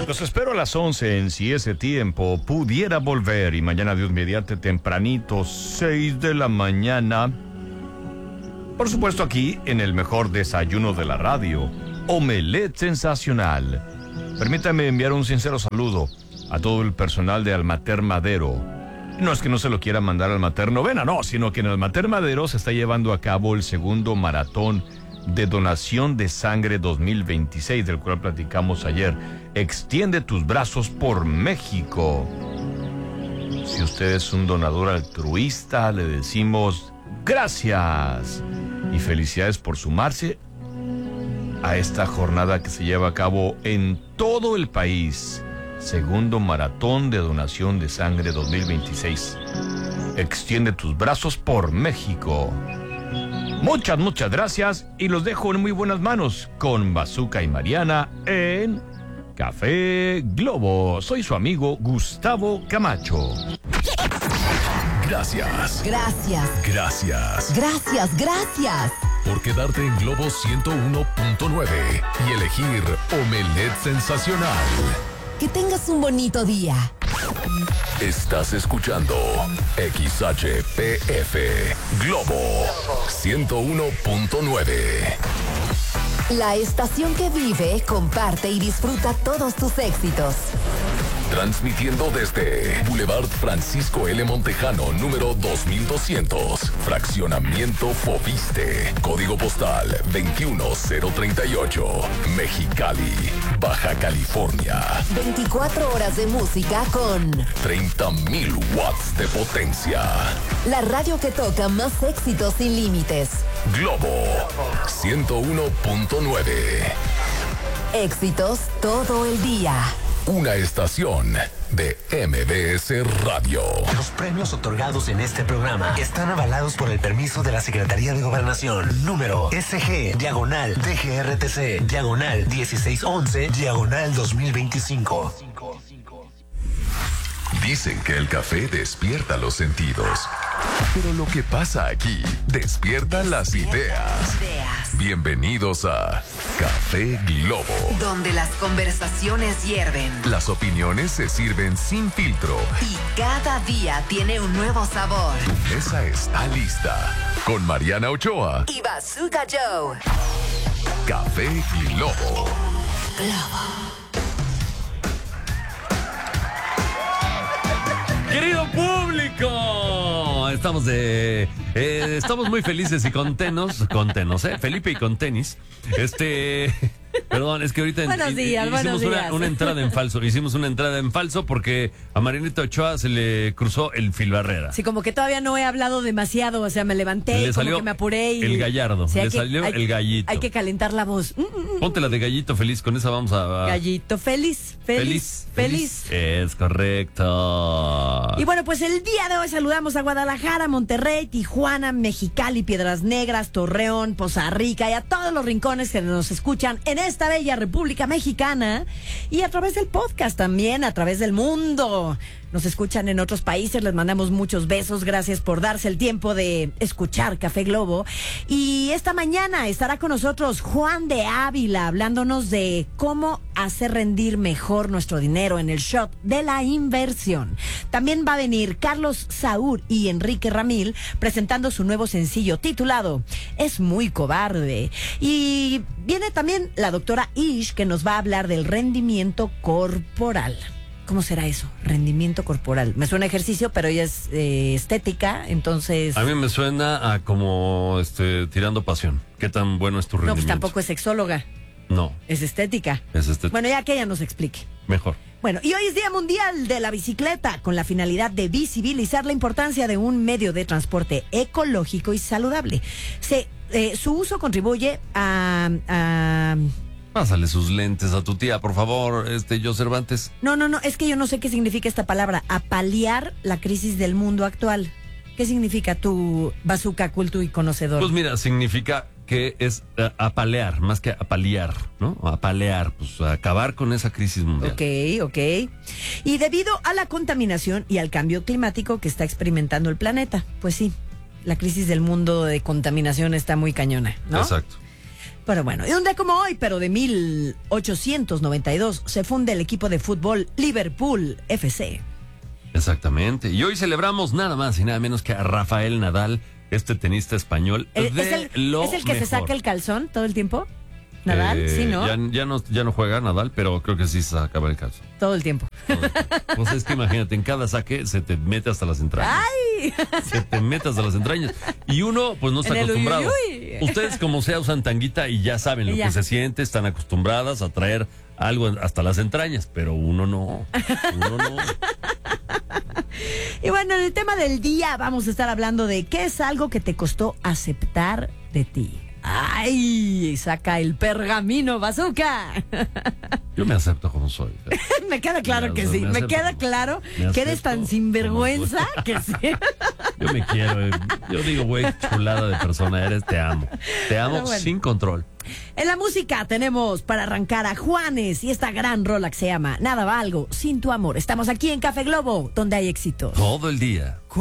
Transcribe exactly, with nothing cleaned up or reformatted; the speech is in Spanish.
Los espero a las once en Si Ese Tiempo Pudiera Volver. Y mañana, Dios mediante, tempranito, seis de la mañana. Por supuesto, aquí en el mejor desayuno de la radio, Omelette Sensacional. Permítame enviar un sincero saludo a todo el personal de Almater Madero. No es que no se lo quiera mandar al Mater Novena, no, sino que en Almater Madero se está llevando a cabo el segundo maratón de donación de sangre dos mil veintiséis, del cual platicamos ayer. Extiende tus brazos por México. Si usted es un donador altruista, le decimos gracias y felicidades por sumarse a esta jornada que se lleva a cabo en todo el país. Segundo maratón de donación de sangre dos mil veintiséis. Extiende tus brazos por México. Muchas, muchas gracias y los dejo en muy buenas manos con Bazooka y Mariana en Café Globo. Soy su amigo Gustavo Camacho. Gracias. Gracias. Gracias. Gracias, gracias. Por quedarte en Globo ciento uno punto nueve y elegir Omelette Sensacional. Que tengas un bonito día. Estás escuchando X H P F Globo ciento uno punto nueve. La estación que vive, comparte y disfruta todos tus éxitos. Transmitiendo desde Boulevard Francisco L. Montejano, número dos mil doscientos. Fraccionamiento Fobiste. Código postal veintiuno cero treinta y ocho. Mexicali, Baja California. veinticuatro horas de música con treinta mil watts de potencia. la radio que toca más éxitos sin límites. Globo ciento uno punto nueve. Éxitos todo el día. Una estación de M B S Radio. Los premios otorgados en este programa están avalados por el permiso de la Secretaría de Gobernación. Número S G, diagonal, D G R T C, diagonal, dieciséis once, diagonal dos mil veinticinco. Dicen que el café despierta los sentidos. Pero lo que pasa aquí despierta las ideas. Bienvenidos a Café Globo, Donde las conversaciones hierven las opiniones se sirven sin filtro y cada día tiene un nuevo sabor. tu mesa está lista. Con Mariana Ochoa, Y Bazooka Joe. Café Globo. Querido público, estamos de, eh, estamos muy felices y contenos, contenos, eh, Felipe y con tenis. Este, perdón, es que ahorita Buenos días, hicimos buenos una, días. una entrada en falso. Hicimos una entrada en falso porque a Marianita Ochoa se le cruzó el filbarrera. Sí, como que todavía no he hablado demasiado, o sea, me levanté, Le como salió que me apuré y... el gallardo, Sí, hay le que- salió hay- el gallito. Hay que calentar la voz. Mm, mm, mm. Ponte la de gallito feliz, con esa vamos a... a- Gallito feliz, feliz, feliz. Es correcto. Y bueno, pues el día de hoy saludamos a Guadalajara, Monterrey, Tijuana, Mexicali, Piedras Negras, Torreón, Poza Rica y a todos los rincones que nos escuchan en esta bella República Mexicana y a través del podcast también, a través del mundo. Nos escuchan en otros países, les mandamos muchos besos, gracias por darse el tiempo de escuchar Café Globo. Y esta mañana estará con nosotros Juan de Ávila hablándonos de cómo hacer rendir mejor nuestro dinero en el shop de la inversión. También va a venir Carlos Saúl y Enrique Ramil presentando su nuevo sencillo titulado Es muy cobarde. Y viene también la doctora Ish que nos va a hablar del rendimiento corporal. ¿Cómo será eso? Rendimiento corporal. Me suena a ejercicio, pero ella es eh, estética, entonces... A mí me suena a como este tirando pasión. ¿Qué tan bueno es tu No, rendimiento? pues tampoco es sexóloga, No, es estética. es este Bueno, ya que ella nos explique. mejor. Bueno, y hoy es Día Mundial de la Bicicleta, con la finalidad de visibilizar la importancia de un medio de transporte ecológico y saludable. Se, eh, su uso contribuye a... a Pásale sus lentes a tu tía, por favor, este, yo Cervantes. No, no, no, es que yo no sé qué significa esta palabra, a paliar la crisis del mundo actual. ¿Qué significa tu bazooka culto y conocedor? Pues mira, significa que es uh, apalear, más que apalear, ¿no? Apalear, pues acabar con esa crisis mundial. Ok, ok. Y debido a la contaminación y al cambio climático que está experimentando el planeta, pues sí, la crisis del mundo de contaminación está muy cañona, ¿no? Exacto. Pero bueno, y un día como hoy, pero de mil ochocientos noventa y dos, se funda el equipo de fútbol Liverpool F C. Exactamente. Y hoy celebramos nada más y nada menos que a Rafael Nadal, este tenista español. ¿Es, de es el, lo ¿es el que mejor. se saca el calzón todo el tiempo? ¿Nadal? Eh, Sí, ¿no? Ya, ya ¿no? Ya no juega Nadal, pero creo que sí se acaba el caso. Todo el tiempo. Pues es que imagínate, en cada saque se te mete hasta las entrañas. ¡Ay! Se te mete hasta las entrañas. Y uno, pues no está En el acostumbrado. uy, uy. Ustedes, como sea, usan tanguita y ya saben lo Y ya. que se siente, están acostumbradas a traer algo hasta las entrañas, pero uno no. Uno no. Y bueno, en el tema del día vamos a estar hablando de qué es algo que te costó aceptar de ti. ¡Ay! Saca el pergamino, bazooka. Yo me acepto como soy. Me queda claro Me que acepto, sí. me Me acepto queda como- claro me que eres acepto tan sinvergüenza como que sí. Yo me quiero. eh. Yo digo, güey, chulada de persona eres, te amo. Te amo Pero bueno. sin control. En la música tenemos para arrancar a Juanes y esta gran rola que se llama Nada Valgo sin tu amor. Estamos aquí en Café Globo, donde hay éxito. Todo el día.